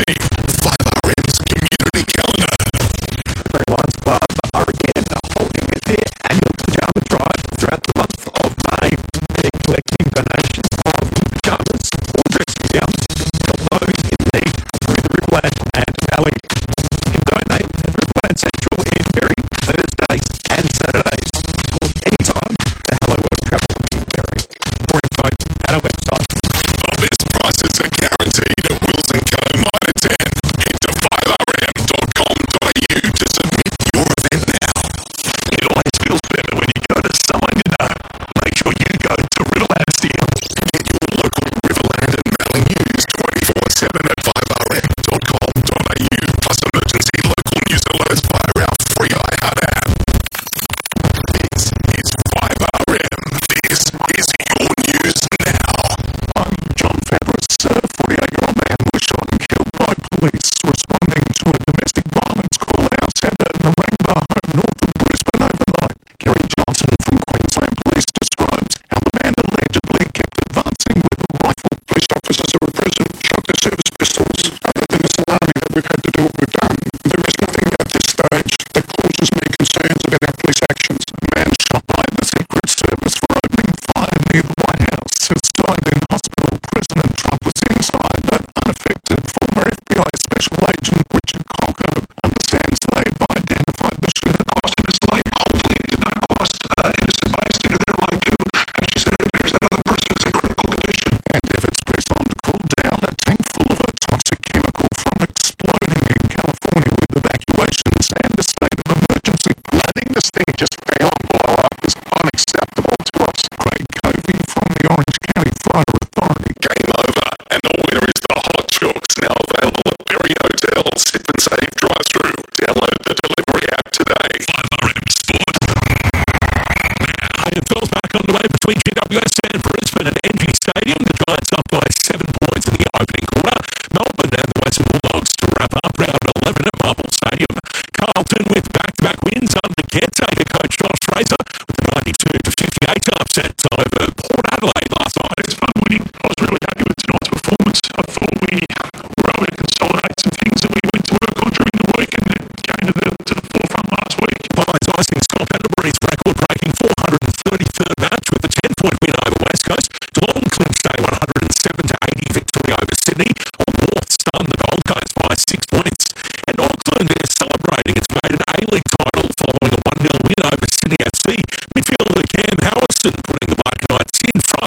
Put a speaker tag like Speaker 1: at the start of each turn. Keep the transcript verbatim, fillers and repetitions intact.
Speaker 1: five R M's community calendar.
Speaker 2: The Lions Club are again holding their annual pajama drive throughout the month of May. They're collecting donations of pajamas or dressing gowns for those in need through the Riverland and Valley. You can donate at Riverland Central in Berry Thursdays and Saturdays, or anytime to Hello World Travel in Berry. More info at our website.
Speaker 1: The best prices are guaranteed at Wilson Co. Minor ten. Head to five R M dot com dot A U to submit your event now. It always feels better when you go to someone you know. Make sure you go to Riverland Steel. Get your local Riverland and Valley news twenty-four seven at five R M dot com dot A U, plus emergency local news alerts via our free iHeart app. This is five R M. This is your news now. I'm John Fabris. A forty-eight-year-old man was shot and killed by police responding to a domestic violence call-out centre in the Narangba home north of Brisbane overnight. Gary Johnson from Queensland Police describes how the man allegedly kept advancing with a rifle.
Speaker 3: Police officers who were present shot their service pistols. Other than it's alarming that we've had to do what we've done, there is nothing at this stage that causes me concerns about our police actions.
Speaker 1: A man shot by the Secret Service for opening fire near the White House has died in hospital. President Trump was inside, but unaffected. Former F B I Special Agent Richard Colco understands they've identified the shooter.
Speaker 3: Cost of his life, hopefully it did not cost uh, innocent bystander their life too. And she said it appears that other person is in critical condition.
Speaker 1: And efforts pressed on to cool down a tank full of a toxic chemical from exploding in California with evacuations and a state of emergency. Letting the thing just fail and blow up is unacceptable to us. Craig Covey from the Orange County Fire Authority. Game over, and the winner is the Hot Chooks, now available at Berry Hotel. Sip and save drive-through. Download the delivery app today. five R M Sport. A F L's back underway between G W S and Brisbane at N G Stadium. The Giants up by seven points in the opening quarter. Melbourne and the Western Bulldogs to wrap up round eleven at Marvel Stadium. Carlton with back-to-back wins under caretaker coach Josh Fraser with a ninety-two to fifty-eight upset over Port Adelaide last night.
Speaker 3: It's fun winning. I was really happy with tonight's performance. I thought we were able to consolidate some things that we went to work on during the week and then came to the, to the forefront last week.
Speaker 1: Pies icing Scott Canterbury's record-breaking four hundred thirty-third match with a ten-point win over West Coast. Geelong clinched a one hundred seven to eighty victory over Sydney. Or North stunned the Gold Coast by six points. And Auckland is celebrating its maiden A-League title following a one nil win over Sydney F C. Midfielder Cam Howison putting the Barker Knights in front